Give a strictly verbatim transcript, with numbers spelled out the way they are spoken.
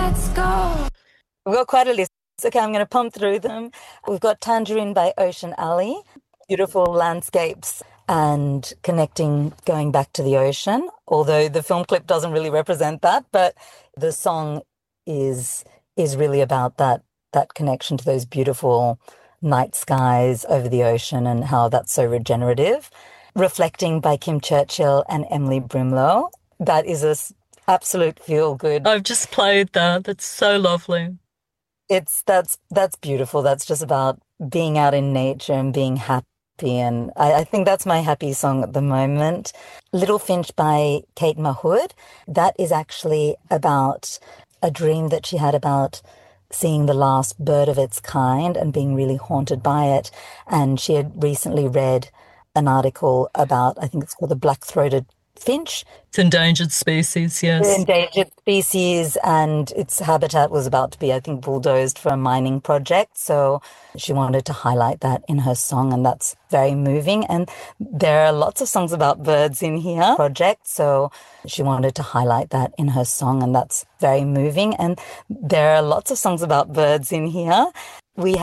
We've got quite a list. Okay, I'm going to pump through them. We've got Tangerine by Ocean Alley, beautiful landscapes and connecting, going back to the ocean, although the film clip doesn't really represent that, but the song is is really about that that connection to those beautiful night skies over the ocean and how that's so regenerative. Reflecting by Kim Churchill and Emily Brimlow. That is a s- absolute feel good. I've just played that. That's so lovely. It's that's that's beautiful. That's just about being out in nature and being happy. And I, I think that's my happy song at the moment. Little Finch by Kate Mahood. That is actually about a dream that she had about seeing the last bird of its kind and being really haunted by it. And she had recently read an article about, I think it's called the black-throated finch, It's endangered species, yes. endangered species, and its habitat was about to be, I think, bulldozed for a mining project. So she wanted to highlight that in her song, and that's very moving. And there are lots of songs about birds in here, project. So she wanted to highlight that in her song, and that's very moving. And there are lots of songs about birds in here. We